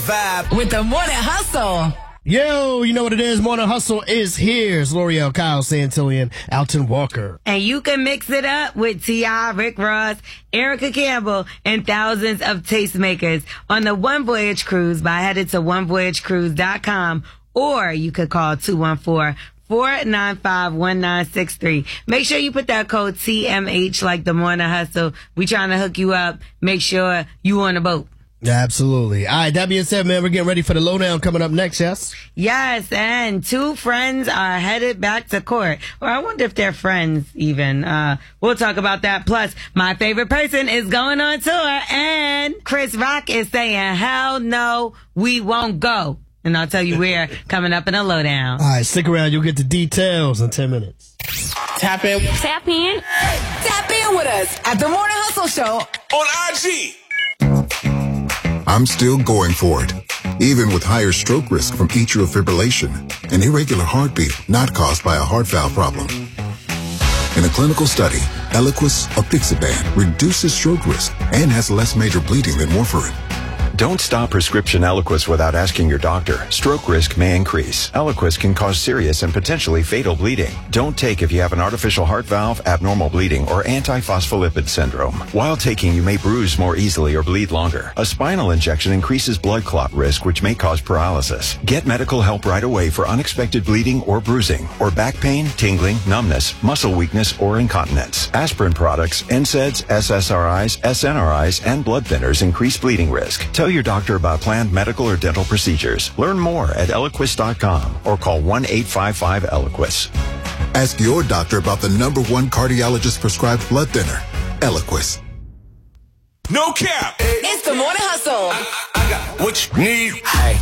Vibe with the Morning Hustle. Yo, you know what it is. Morning Hustle is here. It's L'Oreal, Kyle Santillian, Alton Walker. And you can mix it up with T.I., Rick Ross, Erica Campbell, and thousands of tastemakers on the One Voyage Cruise by headed to onevoyagecruise.com, or you could call 214-495-1963. Make sure you put that code TMH like the Morning Hustle. We trying to hook you up. Make sure you on the boat. Absolutely. All right, that being said, man, we're getting ready for the lowdown coming up next, yes? Yes, and two friends are headed back to court. Or I wonder if they're friends even. We'll talk about that. Plus, my favorite person is going on tour, and Chris Rock is saying, hell no, we won't go. And I'll tell you where coming up in a lowdown. All right, stick around. You'll get the details in 10 minutes. Tap in. Tap in. Tap in with us at the Morning Hustle Show on IG. I'm still going for it, even with higher stroke risk from atrial fibrillation, an irregular heartbeat not caused by a heart valve problem. In a clinical study, Eliquis apixaban reduces stroke risk and has less major bleeding than warfarin. Don't stop prescription Eliquis without asking your doctor. Stroke risk may increase. Eliquis can cause serious and potentially fatal bleeding. Don't take if you have an artificial heart valve, abnormal bleeding, or antiphospholipid syndrome. While taking, you may bruise more easily or bleed longer. A spinal injection increases blood clot risk, which may cause paralysis. Get medical help right away for unexpected bleeding or bruising, or back pain, tingling, numbness, muscle weakness, or incontinence. Aspirin products, NSAIDs, SSRIs, SNRIs, and blood thinners increase bleeding risk. Tell your doctor about planned medical or dental procedures. Learn more at Eliquis.com or call 1-855-ELIQUIS. Ask your doctor about the #1 cardiologist prescribed blood thinner, Eliquis. No cap. It's the Morning Hustle. I got what you need. Hey.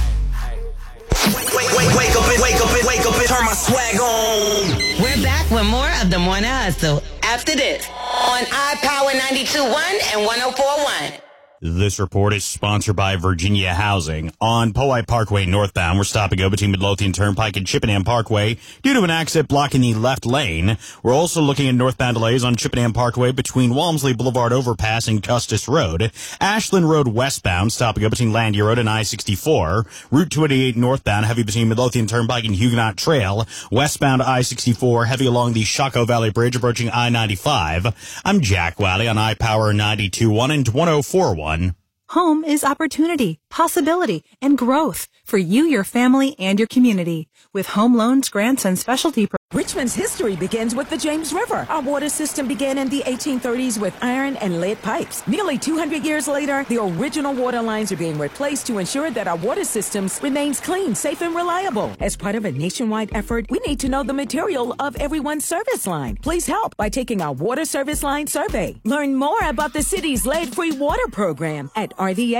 Wake up and turn my swag on. We're back with more of the Morning Hustle after this on iPower 92.1 and 104.1. This report is sponsored by Virginia Housing. On Powhite Parkway northbound, we're stop and go between Midlothian Turnpike and Chippenham Parkway due to an accident blocking the left lane. We're also looking at northbound delays on Chippenham Parkway between Walmsley Boulevard overpass and Custis Road. Ashland Road westbound, stop and go between Landia Road and I-64. Route 288 northbound, heavy between Midlothian Turnpike and Huguenot Trail. Westbound I-64, heavy along the Shockoe Valley Bridge approaching I-95. I'm Jack Wally on iPower 92.1 and 104.1. Home is opportunity, possibility, and growth for you, your family, and your community. With home loans, grants, and specialty Richmond's history begins with the James River. Our water system began in the 1830s with iron and lead pipes. Nearly 200 years later, the original water lines are being replaced to ensure that our water systems remains clean, safe, and reliable. As part of a nationwide effort, we need to know the material of everyone's service line. Please help by taking our water service line survey. Learn more about the city's lead-free water program at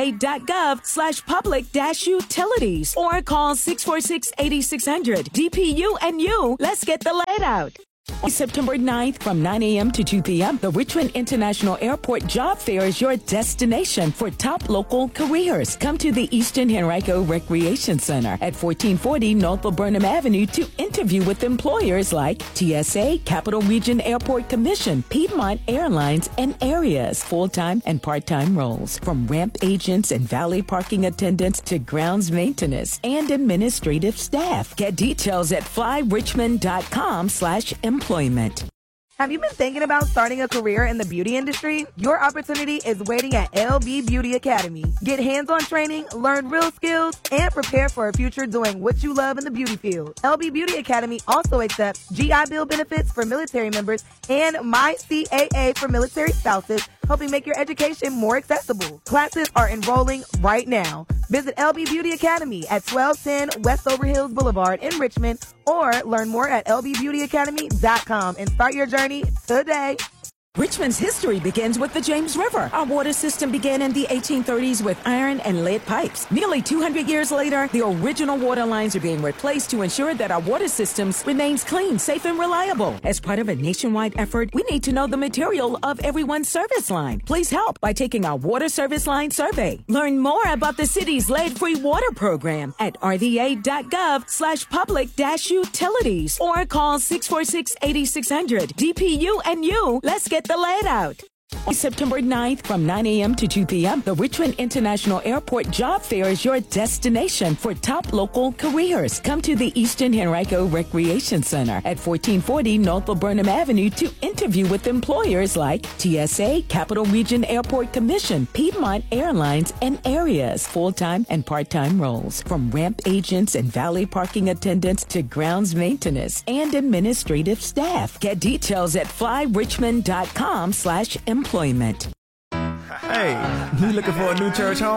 rva.gov/public-utilities or call 646-8600. DPU and you, let's get the lead out. On September 9th from 9 a.m. to 2 p.m., the Richmond International Airport Job Fair is your destination for top local careers. Come to the Eastern Henrico Recreation Center at 1440 North Burnham Avenue to interview with employers like TSA, Capital Region Airport Commission, Piedmont Airlines, and Areas. Full-time and part-time roles, from ramp agents and valet parking attendants to grounds maintenance and administrative staff. Get details at flyrichmond.com/employment. Have you been thinking about starting a career in the beauty industry? Your opportunity is waiting at LB Beauty Academy. Get hands-on training, learn real skills, and prepare for a future doing what you love in the beauty field. LB Beauty Academy also accepts GI Bill benefits for military members and MyCAA for military spouses, helping make your education more accessible. Classes are enrolling right now. Visit LB Beauty Academy at 1210 West Overhills Boulevard in Richmond, or learn more at lbbeautyacademy.com and start your journey today. Richmond's history begins with the James River. Our water system began in the 1830s with iron and lead pipes. Nearly 200 years later, the original water lines are being replaced to ensure that our water systems remains clean, safe, and reliable. As part of a nationwide effort, we need to know the material of everyone's service line. Please help by taking our water service line survey. Learn more about the city's lead-free water program at rva.gov/public-utilities or call 646-8600. DPU and you, let's get the lead out. September 9th from 9 a.m. to 2 p.m., the Richmond International Airport Job Fair is your destination for top local careers. Come to the Eastern Henrico Recreation Center at 1440 North Burnham Avenue to interview with employers like TSA, Capital Region Airport Commission, Piedmont Airlines, and Areas, full-time and part-time roles, from ramp agents and valet parking attendants to grounds maintenance and administrative staff. Get details at flyrichmond.com/employment. Hey, you looking for a new church home?